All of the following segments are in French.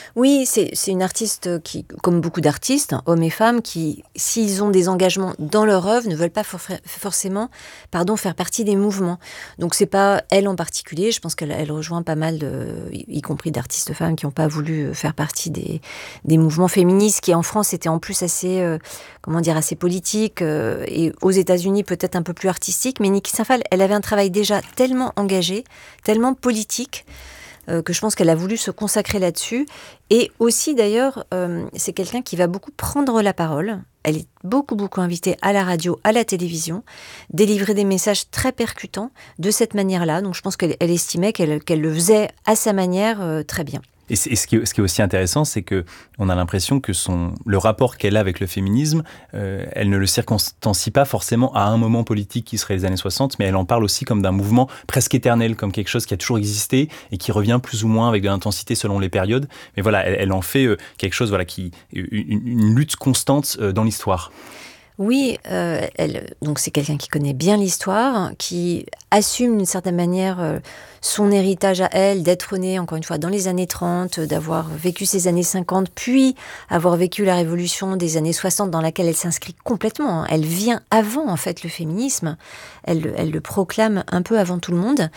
Oui, c'est une artiste qui, comme beaucoup d'artistes, hommes et femmes, qui, s'ils ont des engagements dans leur œuvre, ne veulent pas forcément faire partie des mouvements. Donc c'est pas elle en particulier, je pense qu'elle rejoint pas mal, y compris d'artistes femmes qui n'ont pas voulu faire partie des mouvements féministes, qui en France étaient en plus assez, assez politiques, et aux États-Unis peut-être un peu plus artistiques. Mais Niki Saint-Phalle, elle avait un travail déjà tellement engagé, tellement politique, que je pense qu'elle a voulu se consacrer là-dessus. Et aussi, d'ailleurs, c'est quelqu'un qui va beaucoup prendre la parole. Elle est beaucoup invitée à la radio, à la télévision, délivrer des messages très percutants de cette manière-là. Donc je pense qu'elle estimait qu'elle le faisait à sa manière très bien. Et ce qui est aussi intéressant, c'est qu'on a l'impression que le rapport qu'elle a avec le féminisme, elle ne le circonstancie pas forcément à un moment politique qui serait les années 60, mais elle en parle aussi comme d'un mouvement presque éternel, comme quelque chose qui a toujours existé et qui revient plus ou moins avec de l'intensité selon les périodes. Mais voilà, elle en fait quelque chose une lutte constante dans l'histoire. Oui, donc c'est quelqu'un qui connaît bien l'histoire, qui assume d'une certaine manière son héritage à elle, d'être née, encore une fois, dans les années 30, d'avoir vécu ces années 50, puis avoir vécu la révolution des années 60 dans laquelle elle s'inscrit complètement. Elle vient avant, en fait, le féminisme. Elle le proclame un peu avant tout le monde.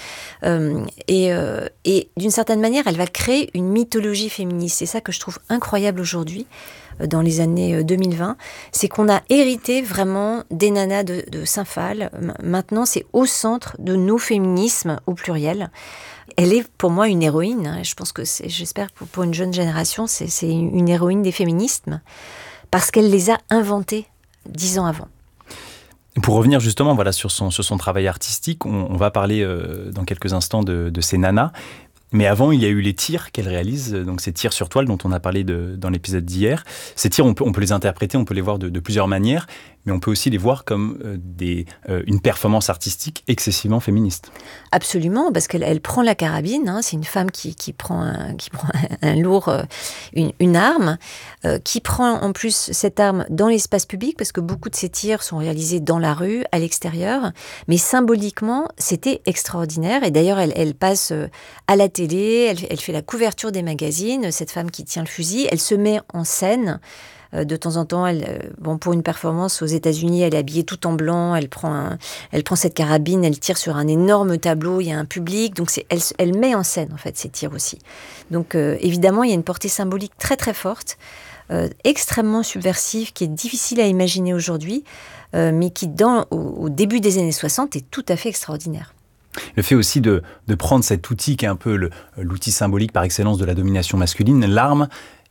Et d'une certaine manière, elle va créer une mythologie féministe. C'est ça que je trouve incroyable aujourd'hui, dans les années 2020, c'est qu'on a hérité vraiment des nanas de Saint-Phal. Maintenant, c'est au centre de nos féminismes, au pluriel. Elle est pour moi une héroïne. Je pense que j'espère pour une jeune génération, c'est une héroïne des féminismes, parce qu'elle les a inventés 10 ans avant. Pour revenir justement sur son travail artistique, on va parler dans quelques instants de ces nanas. Mais avant, il y a eu les tirs qu'elle réalise, donc ces tirs sur toile dont on a parlé dans l'épisode d'hier. Ces tirs, on peut les interpréter, on peut les voir de plusieurs manières, mais on peut aussi les voir comme une performance artistique excessivement féministe. Absolument, parce qu'elle prend la carabine, c'est une femme qui prend un lourd, une arme, qui prend en plus cette arme dans l'espace public, parce que beaucoup de ces tirs sont réalisés dans la rue, à l'extérieur, mais symboliquement, c'était extraordinaire. Et d'ailleurs, elle passe à la télé, elle fait la couverture des magazines, cette femme qui tient le fusil, elle se met en scène. De temps en temps, pour une performance aux États-Unis, elle est habillée tout en blanc, elle prend cette carabine, elle tire sur un énorme tableau, il y a un public, donc elle met en scène en fait ces tirs aussi. Donc évidemment, il y a une portée symbolique très très forte, extrêmement subversive, qui est difficile à imaginer aujourd'hui, mais qui au début des années 60 est tout à fait extraordinaire. Le fait aussi de prendre cet outil qui est un peu l'outil symbolique par excellence de la domination masculine, l'arme,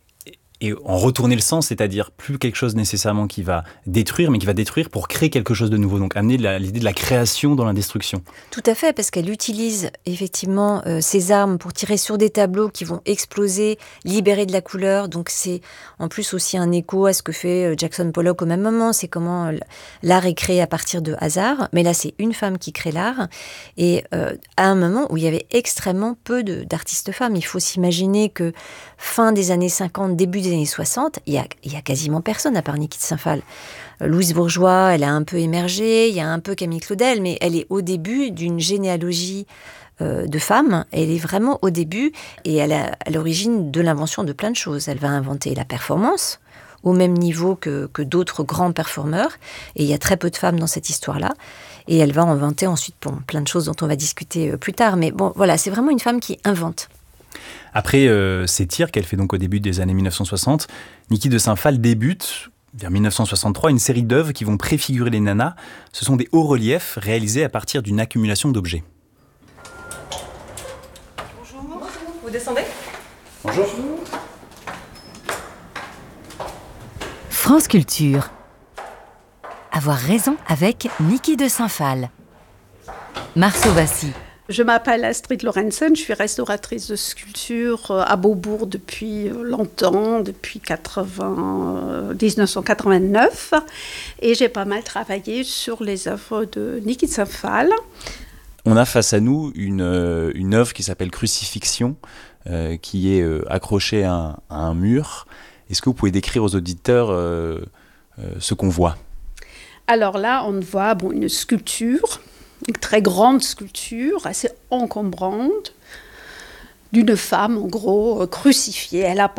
et en retourner le sens, c'est-à-dire plus quelque chose nécessairement qui va détruire, mais qui va détruire pour créer quelque chose de nouveau. Donc amener l'idée de la création dans la destruction. Tout à fait, parce qu'elle utilise effectivement ces armes pour tirer sur des tableaux qui vont exploser, libérer de la couleur. Donc c'est en plus aussi un écho à ce que fait Jackson Pollock au même moment. C'est comment l'art est créé à partir de hasard. Mais là, c'est une femme qui crée l'art. Et à un moment où il y avait extrêmement peu d'artistes femmes. Il faut s'imaginer que fin des années 50, début des années 60, il y a quasiment personne à part Niki de Saint-Phal. Louise Bourgeois, elle a un peu émergé, il y a un peu Camille Claudel, mais elle est au début d'une généalogie de femmes. Elle est vraiment au début et elle est à l'origine de l'invention de plein de choses. Elle va inventer la performance au même niveau que d'autres grands performeurs, et il y a très peu de femmes dans cette histoire-là. Et elle va inventer ensuite plein de choses dont on va discuter plus tard. Mais bon, voilà, c'est vraiment une femme qui invente. Après ces tirs qu'elle fait donc au début des années 1960, Niki de Saint-Phal débute, vers 1963, une série d'œuvres qui vont préfigurer les nanas. Ce sont des hauts-reliefs réalisés à partir d'une accumulation d'objets. Bonjour, vous descendez ? Bonjour. France Culture. Avoir raison avec Niki de Saint-Phal. Marceau Vassy. Je m'appelle Astrid Lorentzen, je suis restauratrice de sculpture à Beaubourg depuis longtemps, depuis 1989. Et j'ai pas mal travaillé sur les œuvres de Niki de Saint-Phal. On a face à nous une œuvre qui s'appelle Crucifixion, qui est accrochée à un mur. Est-ce que vous pouvez décrire aux auditeurs ce qu'on voit ? Alors là, on voit une sculpture, une très grande sculpture, assez encombrante, d'une femme, en gros, crucifiée. Elle a